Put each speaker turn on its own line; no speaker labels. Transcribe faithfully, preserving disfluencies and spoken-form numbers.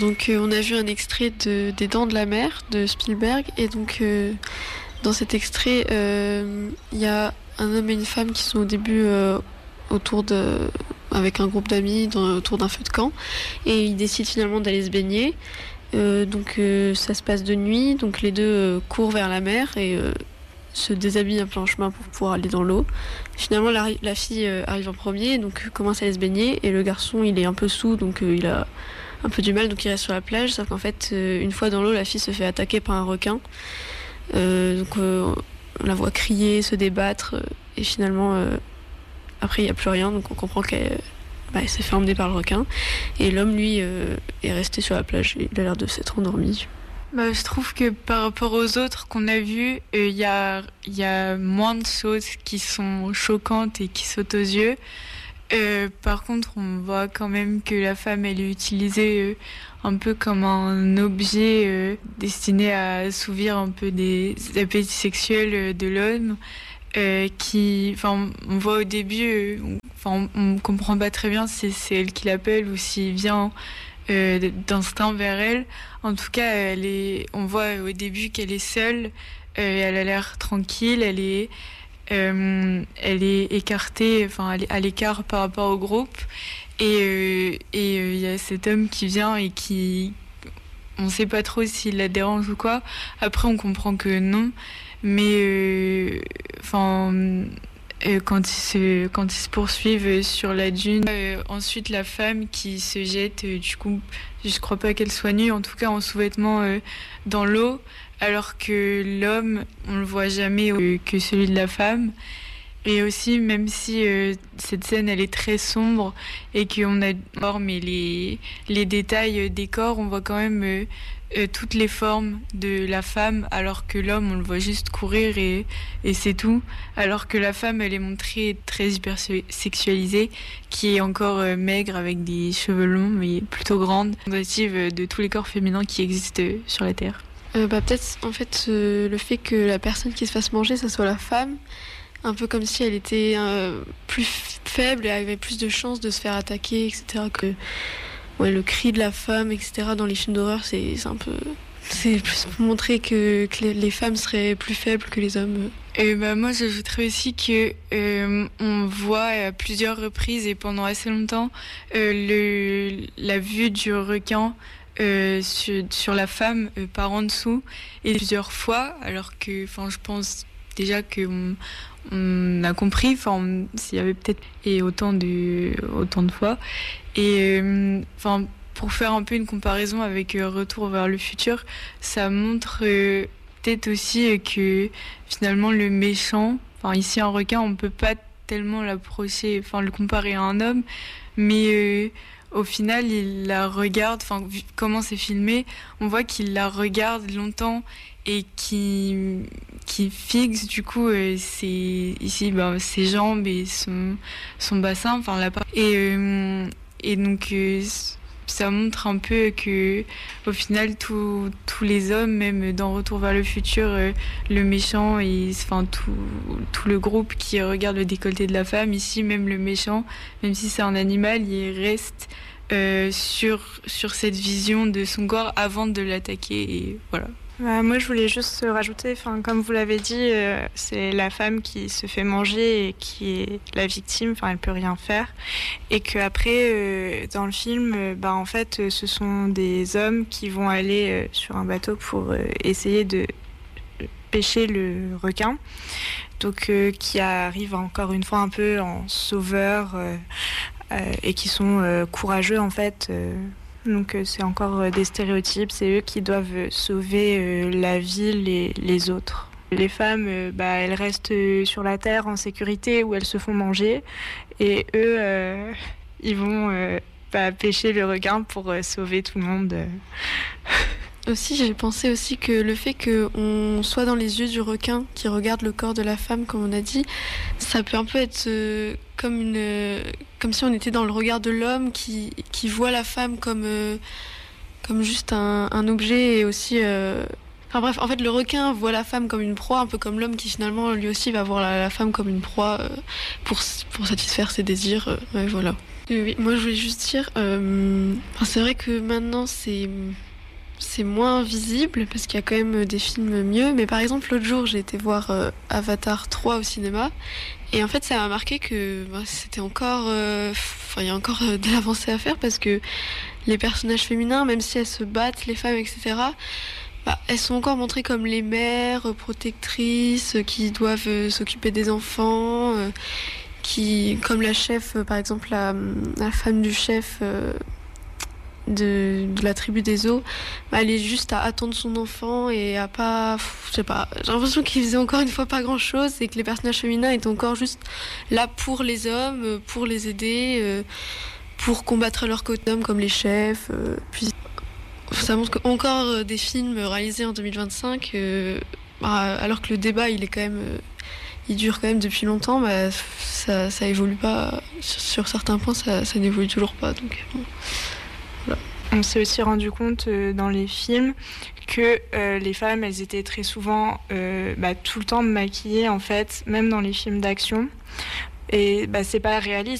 Donc euh, on a vu un extrait de, des Dents de la Mer de Spielberg et donc euh, dans cet extrait il euh, y a un homme et une femme qui sont au début euh, autour de, avec un groupe d'amis dans, autour d'un feu de camp et ils décident finalement d'aller se baigner. Euh, donc euh, ça se passe de nuit, donc les deux euh, courent vers la mer et euh, se déshabillent un peu en chemin pour pouvoir aller dans l'eau. Finalement la, la fille euh, arrive en premier, donc euh, commence à aller se baigner et le garçon il est un peu sous, donc euh, il a un peu du mal, donc il reste sur la plage, sauf qu'en fait euh, une fois dans l'eau la fille se fait attaquer par un requin. Euh, donc euh, on la voit crier, se débattre euh, et finalement euh, après il n'y a plus rien, donc on comprend qu'elle Bah, il s'est fait emmener par le requin et l'homme lui euh, est resté sur la plage et il a l'air de s'être endormi.
Bah, je trouve que par rapport aux autres qu'on a vus, il euh, y, a, y a moins de choses qui sont choquantes et qui sautent aux yeux. Euh, par contre, on voit quand même que la femme elle est utilisée euh, un peu comme un objet euh, destiné à assouvir un peu des appétits sexuels de l'homme. Euh, qui, enfin, on voit au début, euh, enfin, on, on comprend pas très bien si c'est elle qui l'appelle ou s'il vient euh, d'instinct vers elle. En tout cas, elle est, on voit au début qu'elle est seule. Euh, elle a l'air tranquille. Elle est, euh, elle est écartée, enfin, elle est à l'écart par rapport au groupe. Et euh, et il euh, y a cet homme qui vient et qui, on sait pas trop s'il la dérange ou quoi. Après, on comprend que non. Mais enfin, euh, euh, quand ils se quand ils se poursuivent sur la dune, euh, ensuite la femme qui se jette, euh, du coup, je crois pas qu'elle soit nue, en tout cas en sous-vêtements euh, dans l'eau, alors que l'homme, on le voit jamais euh, que celui de la femme. Et aussi, même si euh, cette scène elle est très sombre et qu'on a mais les les détails des corps, on voit quand même euh, euh, toutes les formes de la femme, alors que l'homme on le voit juste courir et et c'est tout. Alors que la femme elle est montrée très hyper sexualisée, qui est encore euh, maigre avec des cheveux longs mais plutôt grande, représentative de tous les corps féminins qui existent sur la terre.
Euh, bah peut-être en fait euh, le fait que la personne qui se fasse manger, ça soit la femme. Un peu comme si elle était euh, plus faible et avait plus de chances de se faire attaquer, et cetera. Que ouais, le cri de la femme, et cetera. Dans les films d'horreur, c'est, c'est un peu, c'est plus pour montrer que, que les, les femmes seraient plus faibles que les hommes.
Et bah moi, j'ajouterais aussi que euh, on voit à plusieurs reprises et pendant assez longtemps euh, le la vue du requin. Euh, sur, sur la femme euh, par en dessous et plusieurs fois, alors que, enfin, je pense déjà qu'on on a compris, enfin, s'il y avait peut-être et autant de autant de fois, et enfin, euh, pour faire un peu une comparaison avec euh, Retour vers le futur, ça montre euh, peut-être aussi euh, que finalement le méchant, enfin ici un requin, on peut pas tellement l'approcher, enfin le comparer à un homme, mais euh, au final, il la regarde, enfin, vu comment c'est filmé, on voit qu'il la regarde longtemps et qui qui fixe du coup euh, ses ici ben, ses jambes et son son bassin, enfin la et euh, et donc euh, ça montre un peu que au final tous tous les hommes, même dans Retour vers le futur, euh, le méchant et enfin tout tout le groupe qui regarde le décolleté de la femme, ici même le méchant, même si c'est un animal, il reste euh, sur sur cette vision de son corps avant de l'attaquer et voilà.
Bah, moi, je voulais juste rajouter, enfin, comme vous l'avez dit, euh, c'est la femme qui se fait manger et qui est la victime, enfin, elle peut rien faire. Et qu'après, euh, dans le film, euh, bah, en fait, euh, ce sont des hommes qui vont aller euh, sur un bateau pour euh, essayer de pêcher le requin. Donc, euh, qui arrivent encore une fois un peu en sauveur euh, euh, et qui sont euh, courageux, en fait. Euh, Donc euh, c'est encore euh, des stéréotypes, c'est eux qui doivent euh, sauver euh, la ville et les autres. Les femmes, euh, bah, elles restent euh, sur la terre en sécurité où elles se font manger et eux, euh, ils vont euh, bah, pêcher le requin pour euh, sauver tout le monde.
Aussi, j'ai pensé aussi que le fait qu'on soit dans les yeux du requin qui regarde le corps de la femme, comme on a dit, ça peut un peu être euh, comme une, euh, comme si on était dans le regard de l'homme qui qui voit la femme comme euh, comme juste un, un objet et aussi. Euh... Enfin bref, en fait, le requin voit la femme comme une proie, un peu comme l'homme qui finalement lui aussi va voir la, la femme comme une proie euh, pour pour satisfaire ses désirs. Euh, ouais, voilà. Oui, oui, moi je voulais juste dire, euh, enfin, c'est vrai que maintenant c'est c'est moins visible parce qu'il y a quand même des films mieux, mais par exemple l'autre jour j'ai été voir euh, Avatar trois au cinéma et en fait ça m'a marqué que bah, c'était encore, euh, enfin il y a encore euh, de l'avancée à faire parce que les personnages féminins, même si elles se battent, les femmes, et cetera, bah, elles sont encore montrées comme les mères euh, protectrices euh, qui doivent euh, s'occuper des enfants. euh, qui, comme la chef, euh, par exemple, la, la femme du chef euh, de, de la tribu des eaux, bah, elle est juste à attendre son enfant et à pas, pff, je sais pas, j'ai l'impression qu'ils faisaient encore une fois pas grand chose et que les personnages féminins étaient encore juste là pour les hommes, euh, pour les aider, euh, pour combattre à leur côté d'hommes comme les chefs. Euh, puis ça montre qu'encore euh, des films réalisés en deux mille vingt-cinq, euh, bah, alors que le débat il est quand même euh, il dure quand même depuis longtemps, bah, ça, ça évolue pas. Sur, sur certains points, ça, ça n'évolue toujours pas. Donc, bon, voilà.
On s'est aussi rendu compte euh, dans les films que euh, les femmes, elles étaient très souvent euh, bah, tout le temps maquillées, en fait, même dans les films d'action. Et bah, c'est pas réaliste.